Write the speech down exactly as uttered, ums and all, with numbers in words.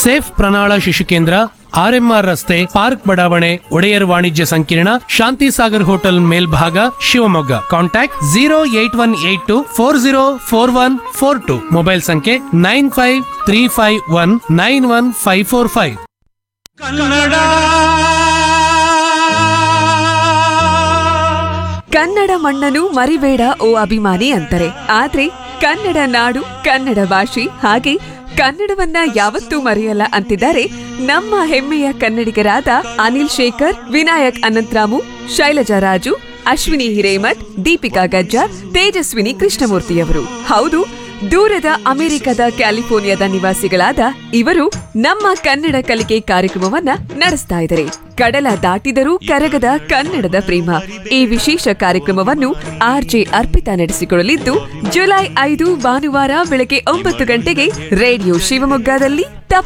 Safe ಪ್ರಣಾಳ ಶಿಶು ಕೇಂದ್ರ, RMR ರಸ್ತೆ, park ಬಡಾವಣೆ, ಒಡೆಯರ್ ವಾಣಿಜ್ಯ ಸಂಕೀರ್ಣ, ಶಾಂತಿ ಸಾಗರ್ ಹೋಟೆಲ್ ಮೇಲ್ಭಾಗ, Shivamogga. Contact zero eight one eight to four zero four one four to. Mobile ಸಂಖ್ಯೆ nine five three five one nine one five four five. Kannada Kannada ಮಣ್ಣನ್ನು ಮರಿಬೇಡ ಓ ಅಭಿಮಾನಿ ಅಂತಾರೆ. ಆದ್ರೆ ಕನ್ನಡ ನಾಡು, ಕನ್ನಡ ಭಾಷೆ, ಹಾಗೆ ಕನ್ನಡವನ್ನ ಯಾವತ್ತೂ ಮರೆಯಲ್ಲ ಅಂತಿದ್ದಾರೆ ನಮ್ಮ ಹೆಮ್ಮೆಯ ಕನ್ನಡಿಗರಾದ ಅನಿಲ್ ಶೇಖರ್, ವಿನಾಯಕ್ ಅನಂತರಾಮು, ಶೈಲಜಾ ರಾಜು, ಅಶ್ವಿನಿ ಹಿರೇಮಠ್, ದೀಪಿಕಾ ಗಜ್ಜಾರ್, ತೇಜಸ್ವಿನಿ ಕೃಷ್ಣಮೂರ್ತಿಯವರು. ಹೌದು, ದೂರದ ಅಮೆರಿಕದ ಕ್ಯಾಲಿಫೋರ್ನಿಯಾದ ನಿವಾಸಿಗಳಾದ ಇವರು ನಮ್ಮ ಕನ್ನಡ ಕಲಿಕೆ ಕಾರ್ಯಕ್ರಮವನ್ನ ನಡೆಸ್ತಾ ಇದ್ದಾರೆ. ಕಡಲ ದಾಟಿದರೂ ಕರಗದ ಕನ್ನಡದ ಪ್ರೇಮ. ಈ ವಿಶೇಷ ಕಾರ್ಯಕ್ರಮವನ್ನು ಆರ್ಜೆ ಅರ್ಪಿತಾ ನಡೆಸಿಕೊಳ್ಳಲಿದ್ದು, ಜುಲೈ ಐದು ಭಾನುವಾರ ಬೆಳಗ್ಗೆ ಒಂಬತ್ತು ಗಂಟೆಗೆ ರೇಡಿಯೋ ಶಿವಮೊಗ್ಗದಲ್ಲಿ ತಪ್ಪದೆ